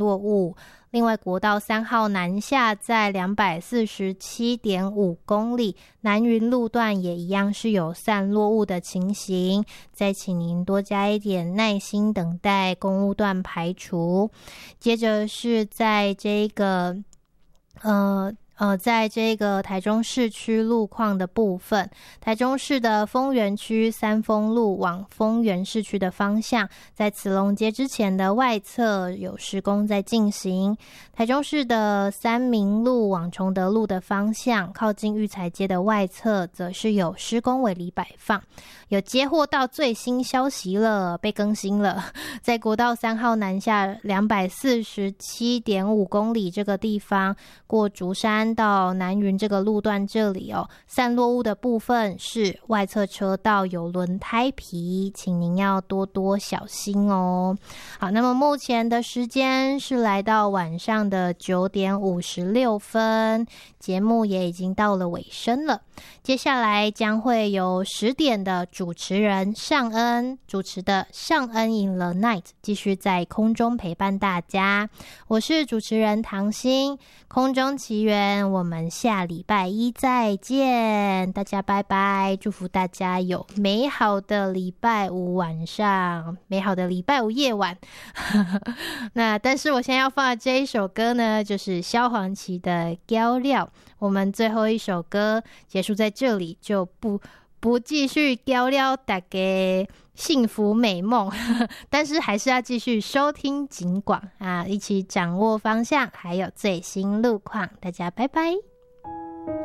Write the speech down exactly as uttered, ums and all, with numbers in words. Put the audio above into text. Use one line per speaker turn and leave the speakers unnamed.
落雾。另外国道三号南下在两百四十七点五公里，南云路段也一样是有散落雾的情形，再请您多加一点耐心等待公务段排除。接着是在这个呃呃，在这个台中市区路况的部分，台中市的丰原区三丰路往丰原市区的方向，在慈龙街之前的外侧有施工在进行。台中市的三民路往崇德路的方向，靠近育才街的外侧，则是有施工围篱摆放。有接获到最新消息了，被更新了，在国道三号南下两百四十七点五公里这个地方，过竹山到南云这个路段这里哦，散落雾的部分是外侧车道有轮胎皮，请您要多多小心哦。好，那么目前的时间是来到晚上的九点五十六分，节目也已经到了尾声了。接下来将会有十点的主持人尚恩主持的尚恩 in the night 继续在空中陪伴大家。我是主持人唐心，空中奇缘，我们下礼拜一再见，大家拜拜，祝福大家有美好的礼拜五晚上，美好的礼拜五夜晚那但是我现在要放的这一首歌呢，就是萧煌奇的胶料。我们最后一首歌结束在这里，就不不继续胶料大家幸福美梦但是还是要继续收听警广啊，一起掌握方向还有最新路况，大家拜拜。